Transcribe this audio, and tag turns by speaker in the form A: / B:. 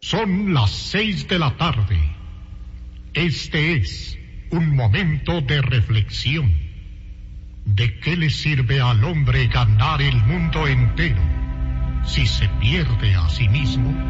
A: Son las 6 de la tarde. Este es un momento de reflexión. ¿De qué le sirve al hombre ganar el mundo entero si se pierde a sí mismo?